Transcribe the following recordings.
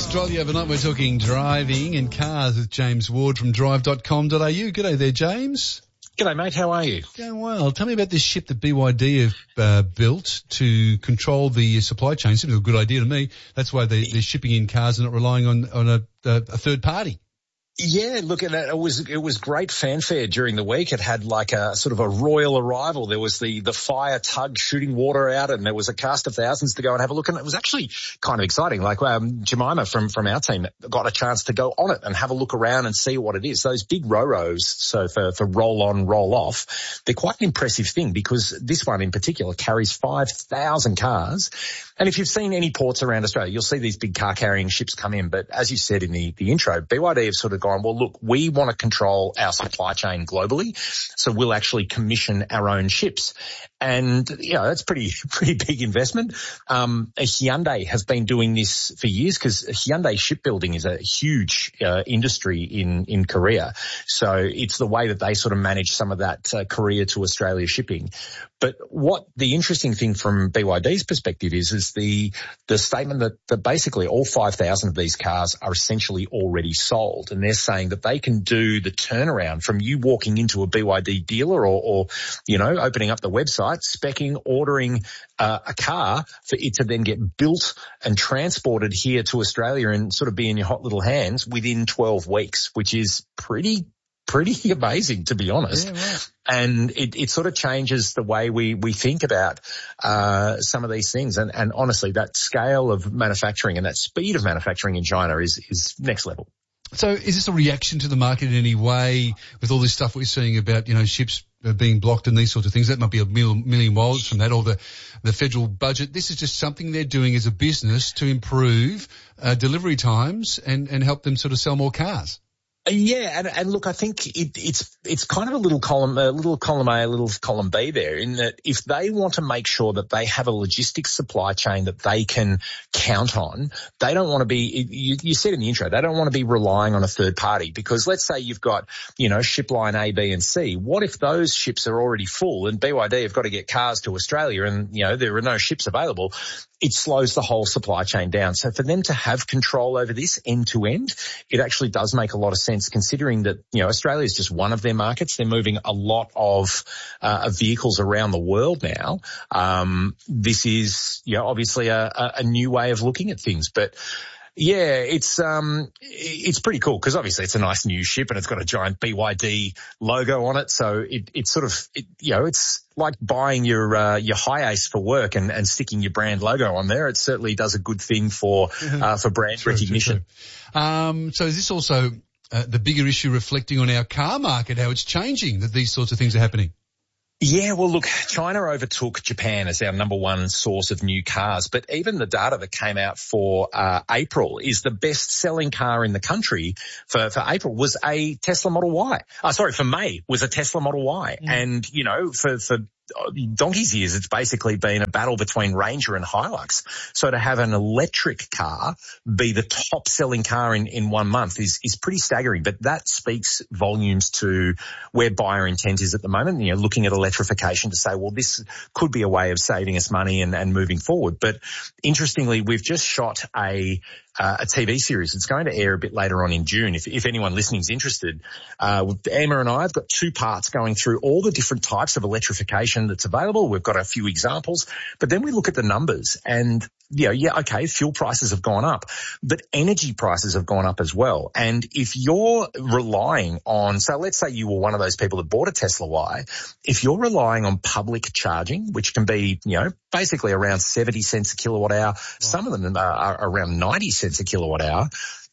Australia overnight, we're talking driving and cars with James Ward from drive.com.au. G'day there, James. G'day, mate. How are you? Going well. Tell me about this ship that BYD have built to control the supply chain. Seems like a good idea to me. That's why they're shipping in cars and not relying on a third party. Yeah, look, it was great fanfare during the week. It had like a sort of a royal arrival. There was the fire tug shooting water out, and there was a cast of thousands to go and have a look. And it was actually kind of exciting. Like Jemima from our team got a chance to go on it and have a look around and see what it is. Those big Ro-Ros, so for roll on, roll off, they're quite an impressive thing because this one in particular carries 5,000 cars. And if you've seen any ports around Australia, you'll see these big car carrying ships come in. But as you said in the intro, BYD have sort of gone, well, look, we want to control our supply chain globally, so we'll actually commission our own ships. And, you know, that's pretty big investment. Hyundai has been doing this for years because Hyundai shipbuilding is a huge industry in Korea. So it's the way that they sort of manage some of that Korea to Australia shipping. But what the interesting thing from BYD's perspective is the statement that basically all 5,000 of these cars are essentially already sold. And they're saying that they can do the turnaround from you walking into a BYD dealer or you know, opening up the website, speccing, ordering a car for it to then get built and transported here to Australia and sort of be in your hot little hands within 12 weeks, which is pretty amazing, to be honest. Yeah, right. And it sort of changes the way we think about some of these things. And honestly, that scale of manufacturing and that speed of manufacturing in China is next level. So is this a reaction to the market in any way with all this stuff we're seeing about, you know, ships being blocked and these sorts of things? That might be a million miles from that, or the federal budget. This is just something they're doing as a business to improve delivery times and help them sort of sell more cars. Yeah, and look, I think it's kind of a little column A, a little column B there, in that if they want to make sure that they have a logistics supply chain that they can count on, they don't want to be, you said in the intro, they don't want to be relying on a third party, because let's say you've got, you know, ship line A, B and C. What if those ships are already full and BYD have got to get cars to Australia and, you know, there are no ships available? It slows the whole supply chain down. So for them to have control over this end to end, it actually does make a lot of sense, considering that, you know, Australia is just one of their markets. They're moving a lot of vehicles around the world now. This is, you know, obviously a new way of looking at things, but yeah, it's pretty cool because obviously it's a nice new ship and it's got a giant BYD logo on it. So it's sort of, you know, it's like buying your Hi-Ace for work and sticking your brand logo on there. It certainly does a good thing for brand recognition. True. So is this also the bigger issue reflecting on our car market, how it's changing, that these sorts of things are happening? Yeah, well, look, China overtook Japan as our number one source of new cars, but even the data that came out for April is the best-selling car in the country for April was a Tesla Model Y. For May was a Tesla Model Y. Mm. And, you know, for donkey's years, it's basically been a battle between Ranger and Hilux. So to have an electric car be the top selling car in 1 month is pretty staggering. But that speaks volumes to where buyer intent is at the moment. You know, looking at electrification to say, well, this could be a way of saving us money and moving forward. But interestingly, we've just shot a TV series. It's going to air a bit later on in June. If anyone listening is interested, Emma and I have got 2 parts going through all the different types of electrification that's available. We've got a few examples, but then we look at the numbers and, you know, yeah, okay, fuel prices have gone up, but energy prices have gone up as well. And if you're relying on, so let's say you were one of those people that bought a Tesla Y, if you're relying on public charging, which can be, you know, basically around 70 cents a kilowatt hour, some of them are around 90 cents a kilowatt hour,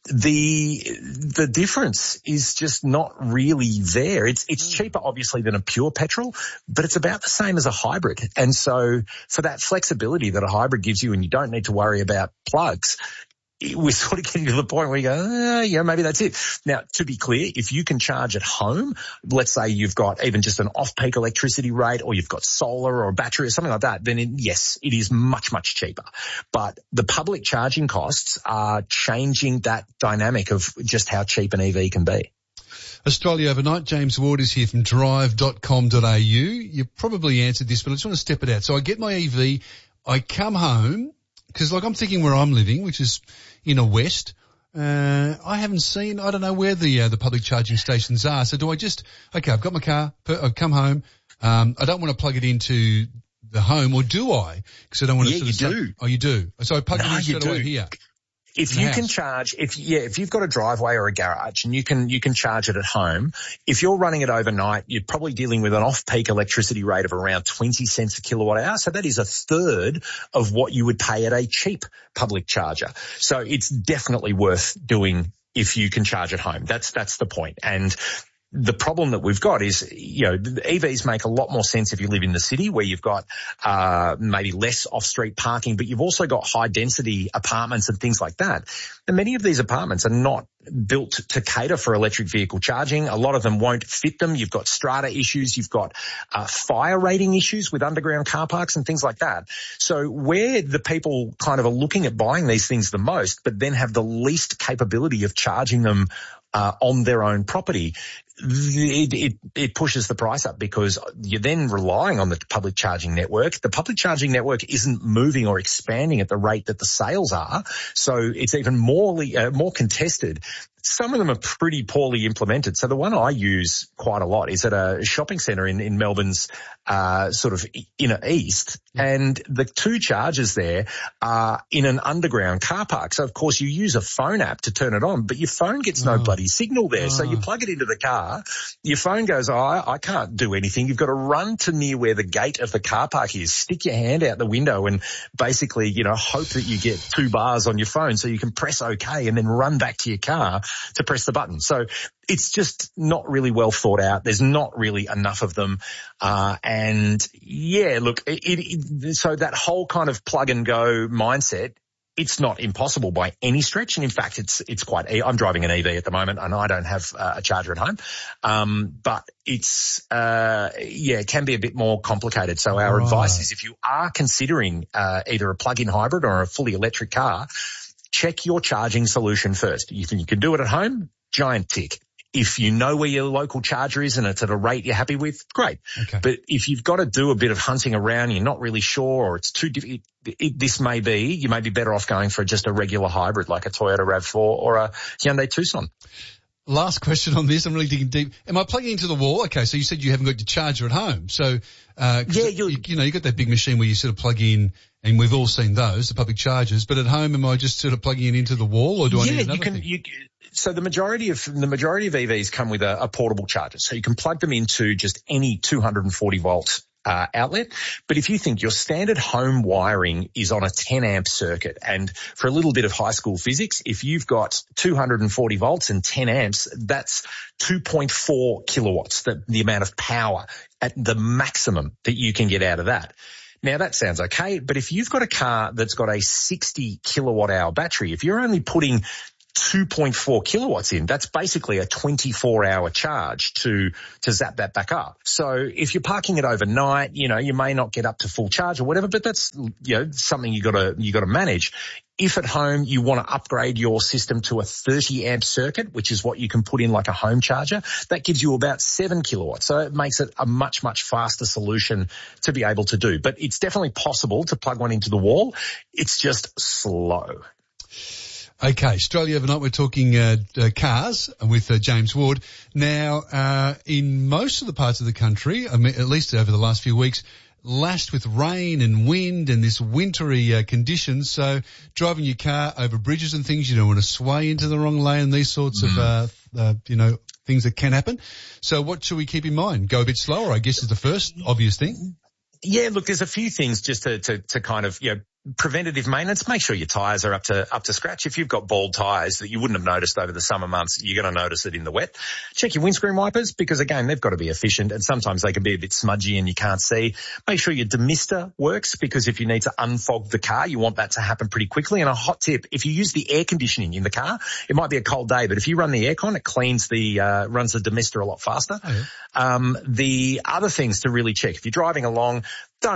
the difference is just not really there. It's cheaper, obviously, than a pure petrol, but it's about the same as a hybrid. And so for that flexibility that a hybrid gives you and you don't need to worry about plugs, we're sort of getting to the point where you go, yeah, maybe that's it. Now, to be clear, if you can charge at home, let's say you've got even just an off-peak electricity rate or you've got solar or a battery or something like that, then yes, it is much, much cheaper. But the public charging costs are changing that dynamic of just how cheap an EV can be. Australia Overnight, James Ward is here from drive.com.au. You probably answered this, but I just want to step it out. So I get my EV, I come home, Because like I'm thinking where I'm living, which is in a west, I haven't seen, I don't know where the public charging stations are. So do I just, okay, I've got my car, I've come home, I don't want to plug it into the home, or do I? Because I don't want to. Yeah, you do. Oh, you do. So I plug it in straight away here. If you can charge, if you've got a driveway or a garage and you can charge it at home, if you're running it overnight, you're probably dealing with an off-peak electricity rate of around 20 cents a kilowatt hour. So that is a third of what you would pay at a cheap public charger. So it's definitely worth doing if you can charge at home. That's the point. And the problem that we've got is, the EVs make a lot more sense if you live in the city where you've got maybe less off-street parking, but you've also got high-density apartments and things like that. And many of these apartments are not built to cater for electric vehicle charging. A lot of them won't fit them. You've got strata issues. You've got fire rating issues with underground car parks and things like that. So where the people kind of are looking at buying these things the most, but then have the least capability of charging them on their own property, it pushes the price up because you're then relying on the public charging network. The public charging network isn't moving or expanding at the rate that the sales are, so it's even more contested. Some of them are pretty poorly implemented. So the one I use quite a lot is at a shopping centre in Melbourne's sort of inner east, and the two chargers there are in an underground car park. So of course you use a phone app to turn it on, but your phone gets no bloody signal there. So you plug it into the car, your phone goes, I can't do anything. You've got to run to near where the gate of the car park is, stick your hand out the window and basically, hope that you get 2 bars on your phone so you can press OK and then run back to your car to press the button. So it's just not really well thought out. There's not really enough of them. And yeah, look, so that whole kind of plug and go mindset, it's not impossible by any stretch. And in fact, it's quite, I'm driving an EV at the moment and I don't have a charger at home. But it's, it can be a bit more complicated. So our advice is if you are considering, either a plug-in hybrid or a fully electric car, check your charging solution first. If you can do it at home, giant tick. If you know where your local charger is and it's at a rate you're happy with, great. Okay. But if you've got to do a bit of hunting around, you're not really sure, or it's too difficult, you may be better off going for just a regular hybrid like a Toyota RAV4 or a Hyundai Tucson. Last question on this. I'm really digging deep. Am I plugging into the wall? Okay, so you said you haven't got your charger at home. So, you got that big machine where you sort of plug in, and we've all seen those, the public chargers. But at home, am I just sort of plugging it into the wall, or do I need another thing? So the majority of EVs come with a portable charger. So you can plug them into just any 240 volt outlet. But if you think your standard home wiring is on a 10 amp circuit, and for a little bit of high school physics, if you've got 240 volts and 10 amps, that's 2.4 kilowatts, the amount of power at the maximum that you can get out of that. Now that sounds okay, but if you've got a car that's got a 60 kilowatt hour battery, if you're only putting 2.4 kilowatts in, that's basically a 24-hour charge to zap that back up. So if you're parking it overnight, you may not get up to full charge or whatever, but that's, something you gotta manage. If at home you want to upgrade your system to a 30 amp circuit, which is what you can put in like a home charger, that gives you about 7 kilowatts. So it makes it a much, much faster solution to be able to do. But it's definitely possible to plug one into the wall. It's just slow. Okay, Australia Overnight, we're talking cars with James Ward. Now, in most of the parts of the country, at least over the last few weeks, lashed with rain and wind and this wintry conditions. So driving your car over bridges and things, you don't want to sway into the wrong lane and these sorts of, things that can happen. So what should we keep in mind? Go a bit slower, I guess, is the first obvious thing. Yeah, look, there's a few things just to kind of, preventative maintenance. Make sure your tyres are up to scratch. If you've got bald tyres that you wouldn't have noticed over the summer months, you're going to notice it in the wet. Check your windscreen wipers because, again, they've got to be efficient and sometimes they can be a bit smudgy and you can't see. Make sure your demister works because if you need to unfog the car, you want that to happen pretty quickly. And a hot tip, if you use the air conditioning in the car, it might be a cold day, but if you run the aircon, it cleans runs the demister a lot faster. Oh, yeah. The other things to really check, if you're driving along, don't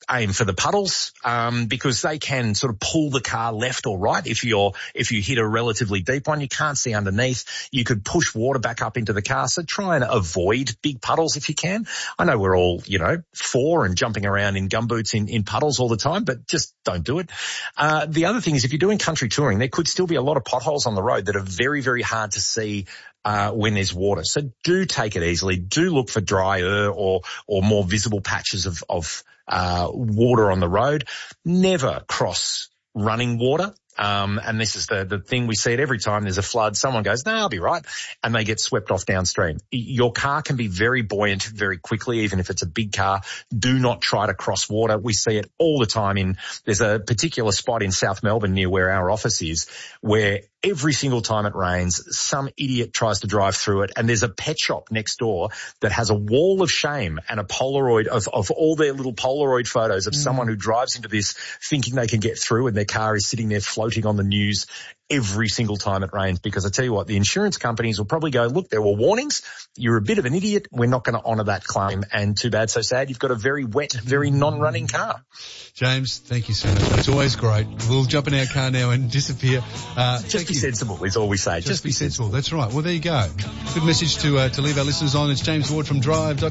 aim for the puddles, because they can sort of pull the car left or right. If you hit a relatively deep one, you can't see underneath. You could push water back up into the car. So try and avoid big puddles if you can. I know we're all, for and jumping around in gumboots in puddles all the time, but just don't do it. The other thing is, if you're doing country touring, there could still be a lot of potholes on the road that are very, very hard to see when there's water. So do take it easily. Do look for drier or more visible patches of water on the road. Never cross running water. And this is the thing, we see it every time there's a flood. Someone goes, "No, I'll be right," and they get swept off downstream. Your car can be very buoyant very quickly, even if it's a big car. Do not try to cross water. We see it all the time. There's a particular spot in South Melbourne near where our office is, where every single time it rains, some idiot tries to drive through it, and there's a pet shop next door that has a wall of shame and a Polaroid of all their little Polaroid photos of someone who drives into this thinking they can get through, and their car is sitting there floating on the news every single time it rains. Because I tell you what, the insurance companies will probably go, "Look, there were warnings. You're a bit of an idiot. We're not going to honour that claim. And too bad, so sad. You've got a very wet, very non-running car." James, thank you so much. It's always great. We'll jump in our car now and disappear. Just be sensible is all we say. Just be sensible. That's right. Well, there you go. Good message to leave our listeners on. It's James Ward from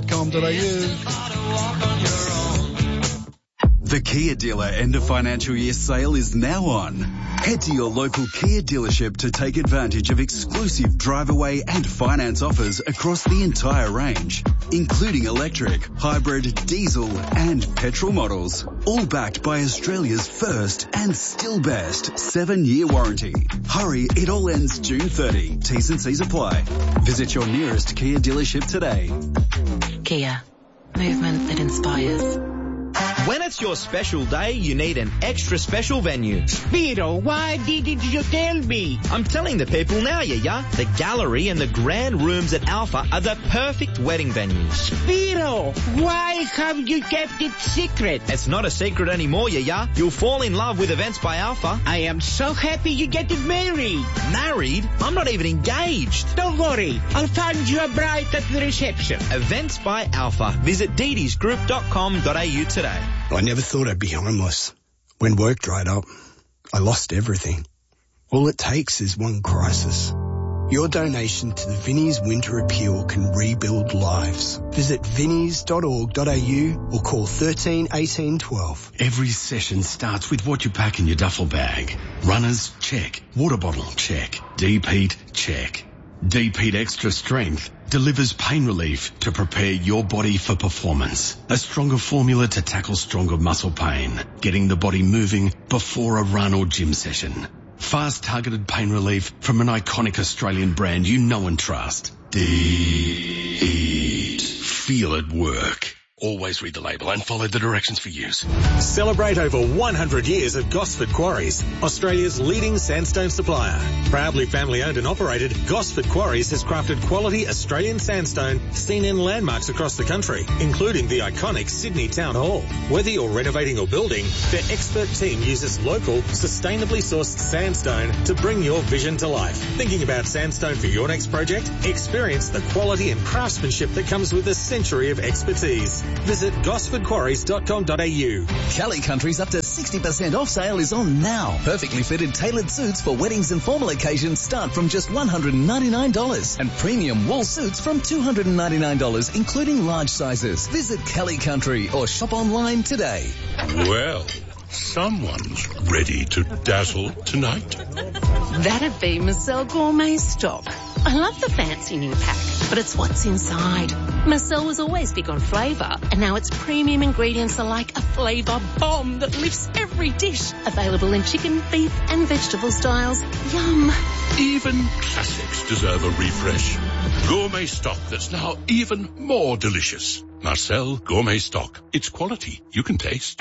drive.com.au. The Kia dealer end of financial year sale is now on. Head to your local Kia dealership to take advantage of exclusive drive away and finance offers across the entire range, including electric, hybrid, diesel and petrol models, all backed by Australia's first and still best 7-year warranty. Hurry, it all ends June 30. T's and C's apply. Visit your nearest Kia dealership today. Kia. Movement that inspires. When it's your special day, you need an extra special venue. Spiro, why didn't you tell me? I'm telling the people now, yeah. The gallery and the grand rooms at Alpha are the perfect wedding venues. Spiro, why have you kept it secret? It's not a secret anymore, yeah. You'll fall in love with Events by Alpha. I am so happy you get married. Married? I'm not even engaged. Don't worry, I'll find you a bride at the reception. Events by Alpha. Visit ddisgroup.com.au today. I never thought I'd be homeless. When work dried up, I lost everything. All it takes is one crisis. Your donation to the Vinnie's Winter Appeal can rebuild lives. Visit vinnies.org.au or call 13 18 12. Every session starts with what you pack in your duffel bag. Runners, check. Water bottle, check. Deep heat, check. Deep Heat Extra Strength delivers pain relief to prepare your body for performance. A stronger formula to tackle stronger muscle pain, getting the body moving before a run or gym session. Fast targeted pain relief from an iconic Australian brand you know and trust. Deep. Feel it work. Always read the label and follow the directions for use. Celebrate over 100 years at Gosford Quarries, Australia's leading sandstone supplier. Proudly family owned and operated, Gosford Quarries has crafted quality Australian sandstone seen in landmarks across the country, including the iconic Sydney Town Hall. Whether you're renovating or building, their expert team uses local, sustainably sourced sandstone to bring your vision to life. Thinking about sandstone for your next project? Experience the quality and craftsmanship that comes with a century of expertise. Visit gosfordquarries.com.au. Kelly Country's up to 60% off sale is on now. Perfectly fitted tailored suits for weddings and formal occasions start from just $199 and premium wool suits from $299, including large sizes. Visit Kelly Country or shop online today. Well, someone's ready to dazzle tonight. That'd be Marcel Gourmet Stock. I love the fancy new pack, but it's what's inside. Marcel was always big on flavour, and now its premium ingredients are like a flavour bomb that lifts every dish. Available in chicken, beef and vegetable styles. Yum. Even classics deserve a refresh. Gourmet stock that's now even more delicious. Marcel Gourmet Stock. It's quality you can taste.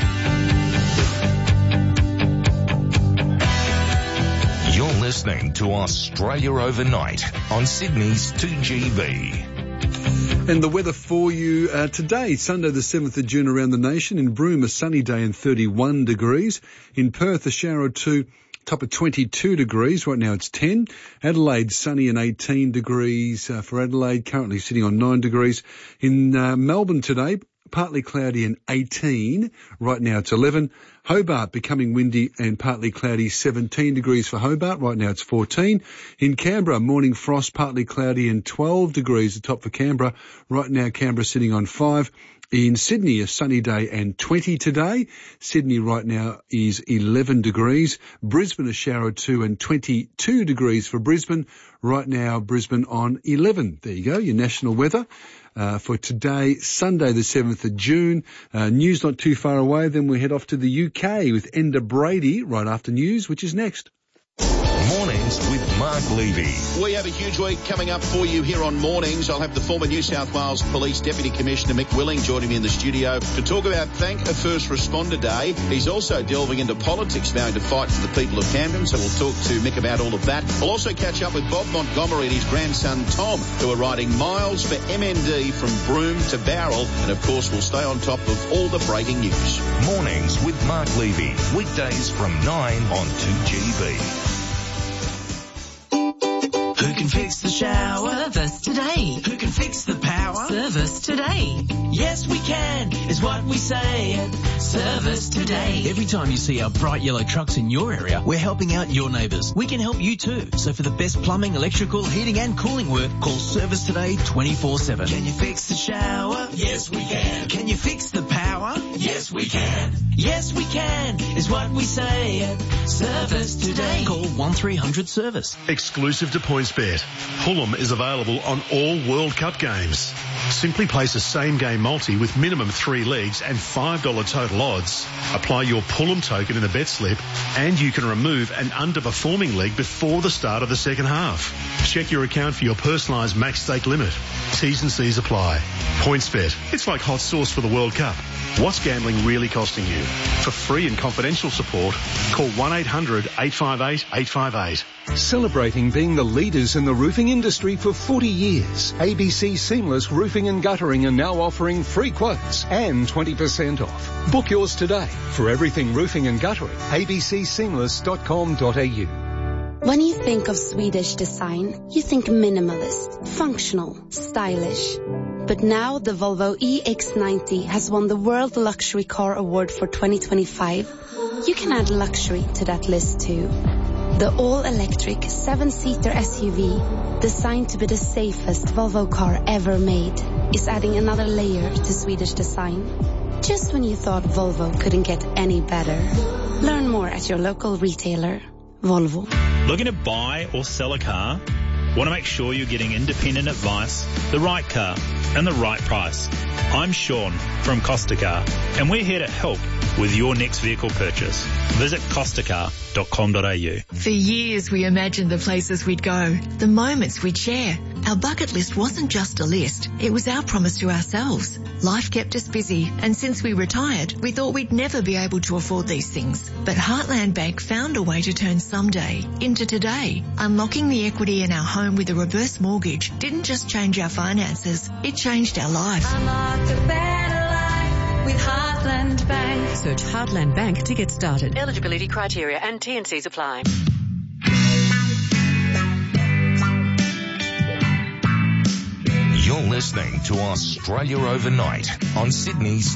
You're listening to Australia Overnight on Sydney's 2GB. And the weather for you today, Sunday the 7th of June around the nation. In Broome, a sunny day and 31 degrees. In Perth, a shower or two, top of 22 degrees. Right now it's 10. Adelaide, sunny and 18 degrees for Adelaide, currently sitting on 9 degrees. In Melbourne today, partly cloudy and 18. Right now it's 11. Hobart becoming windy and partly cloudy, 17 degrees for Hobart. Right now it's 14. In Canberra, morning frost, partly cloudy and 12 degrees, the top for Canberra. Right now Canberra sitting on 5. In Sydney, a sunny day and 20 today. Sydney right now is 11 degrees. Brisbane, a shower 2 and 22 degrees for Brisbane. Right now, Brisbane on 11. There you go, your national weather. For today, Sunday the 7th of June. News not too far away. Then we head off to the UK with Enda Brady right after news, which is next. Mornings with Mark Levy. We have a huge week coming up for you here on Mornings. I'll have the former New South Wales Police Deputy Commissioner Mick Willing joining me in the studio to talk about Thank a First Responder Day. He's also delving into politics, vowing to fight for the people of Camden, so we'll talk to Mick about all of that. We'll also catch up with Bob Montgomery and his grandson Tom, who are riding miles for MND from Broome to Bowral, and of course we'll stay on top of all the breaking news. Mornings with Mark Levy, weekdays from 9 on 2GB. Who can fix the shower? Service today. Who can fix the power? Service today. Yes, we can, is what we say at Service Today. Every time you see our bright yellow trucks in your area, we're helping out your neighbours. We can help you too. So for the best plumbing, electrical, heating and cooling work, call Service Today 24/7. Can you fix the shower? Yes, we can. Can you fix the power? Yes, we can. Yes, we can, is what we say at Service Today. Call 1300 Service. Exclusive to PointsBet, Pullum is available on all World Cup games. Simply place a same-game multi with minimum 3 legs and $5 total odds. Apply your Pullum token in the bet slip and you can remove an underperforming leg before the start of the second half. Check your account for your personalised max stake limit. T's and C's apply. PointsBet, it's like hot sauce for the World Cup. What's gambling really costing you? For free and confidential support, call 1-800-858-858. Celebrating being the leaders in the roofing industry for 40 years, ABC Seamless Roofing and Guttering are now offering free quotes and 20% off. Book yours today for everything roofing and guttering. abcseamless.com.au. When you think of Swedish design, you think minimalist, functional, stylish. But now the Volvo EX90 has won the World Luxury Car Award for 2025. You can add luxury to that list too. The all-electric 7-seater SUV, designed to be the safest Volvo car ever made, is adding another layer to Swedish design. Just when you thought Volvo couldn't get any better. Learn more at your local retailer. Volvo. Looking to buy or sell a car? Want to make sure you're getting independent advice, the right car, and the right price? I'm Sean from Costa Car, and we're here to help with your next vehicle purchase. Visit costacar.com.au. For years we imagined the places we'd go, the moments we'd share. Our bucket list wasn't just a list, it was our promise to ourselves. Life kept us busy, and since we retired, we thought we'd never be able to afford these things. But Heartland Bank found a way to turn someday into today. Unlocking the equity in our home with a reverse mortgage didn't just change our finances, it changed our life. Unlock a better life with Heartland Bank. Search Heartland Bank to get started. Eligibility criteria and T&Cs apply. You're listening to Australia Overnight on Sydney's